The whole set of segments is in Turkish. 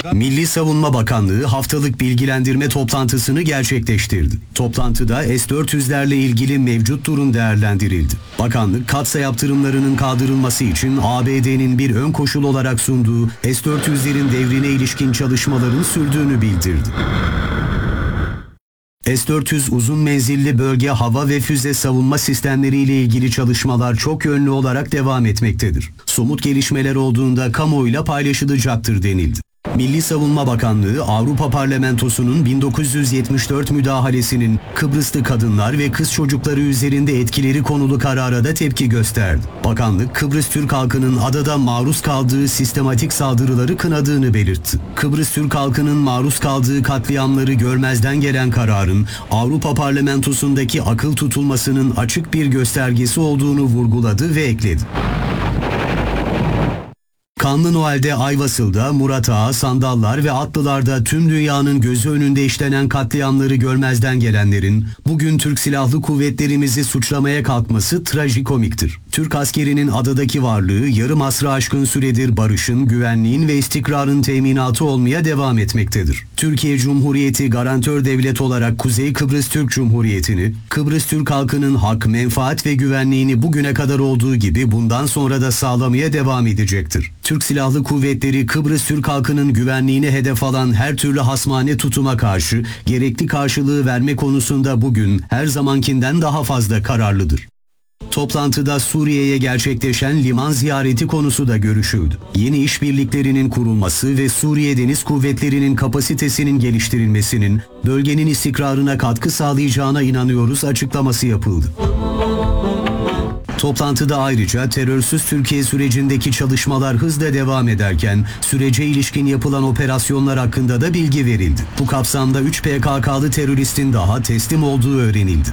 Milli Savunma Bakanlığı haftalık bilgilendirme toplantısını gerçekleştirdi. Toplantıda S-400'lerle ilgili mevcut durum değerlendirildi. Bakanlık, katsa yaptırımlarının kaldırılması için ABD'nin bir ön koşul olarak sunduğu S-400'lerin devrine ilişkin çalışmaların sürdüğünü bildirdi. S-400 uzun menzilli bölge hava ve füze savunma sistemleriyle ilgili çalışmalar çok yönlü olarak devam etmektedir. Somut gelişmeler olduğunda kamuoyuyla paylaşılacaktır denildi. Milli Savunma Bakanlığı, Avrupa Parlamentosu'nun 1974 müdahalesinin Kıbrıslı kadınlar ve kız çocukları üzerinde etkileri konulu karara da tepki gösterdi. Bakanlık, Kıbrıs Türk halkının adada maruz kaldığı sistematik saldırıları kınadığını belirtti. Kıbrıs Türk halkının maruz kaldığı katliamları görmezden gelen kararın Avrupa Parlamentosu'ndaki akıl tutulmasının açık bir göstergesi olduğunu vurguladı ve ekledi. Kanlı Noel'de Ayvasıl'da, Murat Ağa, Sandallar ve Atlılar'da tüm dünyanın gözü önünde işlenen katliamları görmezden gelenlerin bugün Türk Silahlı Kuvvetlerimizi suçlamaya kalkması trajikomiktir. Türk askerinin adadaki varlığı yarım asrı aşkın süredir barışın, güvenliğin ve istikrarın teminatı olmaya devam etmektedir. Türkiye Cumhuriyeti garantör devlet olarak Kuzey Kıbrıs Türk Cumhuriyeti'ni, Kıbrıs Türk halkının hak, menfaat ve güvenliğini bugüne kadar olduğu gibi bundan sonra da sağlamaya devam edecektir. Türk Silahlı Kuvvetleri, Kıbrıs Türk halkının güvenliğine hedef alan her türlü hasmane tutuma karşı gerekli karşılığı verme konusunda bugün her zamankinden daha fazla kararlıdır. Toplantıda Suriye'ye gerçekleşen liman ziyareti konusu da görüşüldü. Yeni işbirliklerinin kurulması ve Suriye Deniz Kuvvetleri'nin kapasitesinin geliştirilmesinin bölgenin istikrarına katkı sağlayacağına inanıyoruz açıklaması yapıldı. Toplantıda ayrıca terörsüz Türkiye sürecindeki çalışmalar hızla devam ederken sürece ilişkin yapılan operasyonlar hakkında da bilgi verildi. Bu kapsamda 3 PKK'lı teröristin daha teslim olduğu öğrenildi.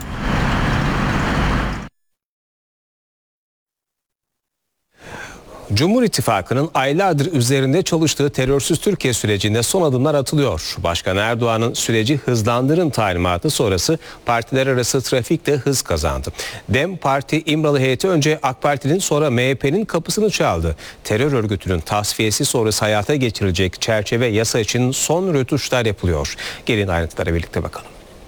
Cumhur İttifakı'nın aylardır üzerinde çalıştığı terörsüz Türkiye sürecinde son adımlar atılıyor. Başkan Erdoğan'ın süreci hızlandırın talimatı sonrası partiler arası trafik de hız kazandı. DEM Parti İmralı heyeti önce AK Parti'nin sonra MHP'nin kapısını çaldı. Terör örgütünün tasfiyesi sonrası hayata geçirilecek çerçeve yasa için son rötuşlar yapılıyor. Gelin ayrıntılara birlikte bakalım.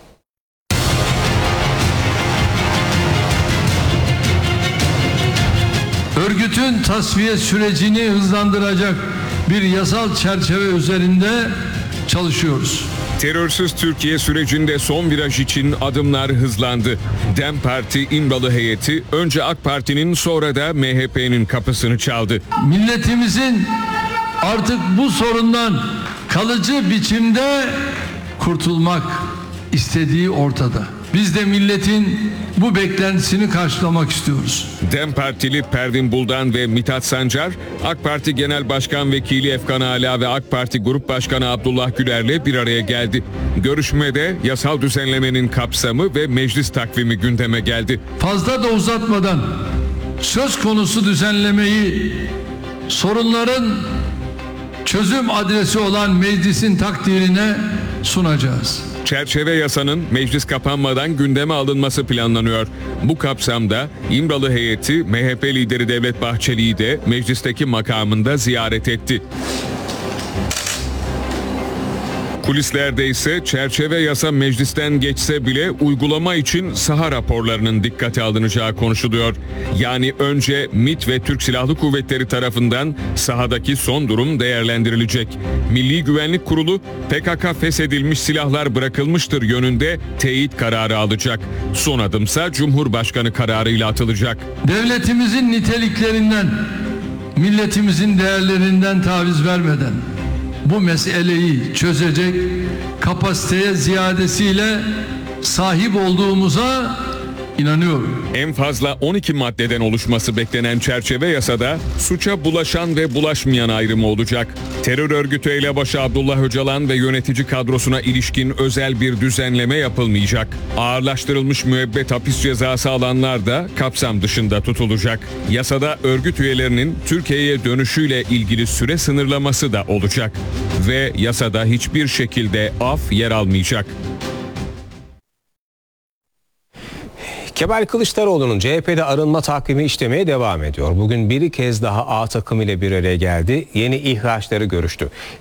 Örgütün tasfiye sürecini hızlandıracak bir yasal çerçeve üzerinde çalışıyoruz. Terörsüz Türkiye sürecinde son viraj için adımlar hızlandı. DEM Parti İmralı heyeti önce AK Parti'nin sonra da MHP'nin kapısını çaldı. Milletimizin artık bu sorundan kalıcı biçimde kurtulmak istediği ortada. Biz de milletin bu beklentisini karşılamak istiyoruz. DEM Partili Pervin Buldan ve Mithat Sancar, AK Parti Genel Başkan Vekili Efkan Ala ve AK Parti Grup Başkanı Abdullah Güler'le bir araya geldi. Görüşmede yasal düzenlemenin kapsamı ve meclis takvimi gündeme geldi. Fazla da uzatmadan söz konusu düzenlemeyi sorunların çözüm adresi olan meclisin takdirine sunacağız. Çerçeve yasanın meclis kapanmadan gündeme alınması planlanıyor. Bu kapsamda İmralı heyeti MHP lideri Devlet Bahçeli'yi de meclisteki makamında ziyaret etti. Kulislerde ise çerçeve yasa meclisten geçse bile uygulama için saha raporlarının dikkate alınacağı konuşuluyor. Yani önce MİT ve Türk Silahlı Kuvvetleri tarafından sahadaki son durum değerlendirilecek. Milli Güvenlik Kurulu PKK feshedilmiş silahlar bırakılmıştır yönünde teyit kararı alacak. Son adımsa Cumhurbaşkanı kararıyla atılacak. Devletimizin niteliklerinden, milletimizin değerlerinden taviz vermeden bu meseleyi çözecek kapasiteye ziyadesiyle sahip olduğumuza inanıyorum. En fazla 12 maddeden oluşması beklenen çerçeve yasada suça bulaşan ve bulaşmayan ayrımı olacak. Terör örgütü elebaşı Abdullah Öcalan ve yönetici kadrosuna ilişkin özel bir düzenleme yapılmayacak. Ağırlaştırılmış müebbet hapis cezası alanlar da kapsam dışında tutulacak. Yasada örgüt üyelerinin Türkiye'ye dönüşüyle ilgili süre sınırlaması da olacak. Ve yasada hiçbir şekilde af yer almayacak. Kemal Kılıçdaroğlu'nun CHP'de arınma takvimi işlemeye devam ediyor. Bugün bir kez daha A takımı ile bir araya geldi. Yeni ihraçları görüştü.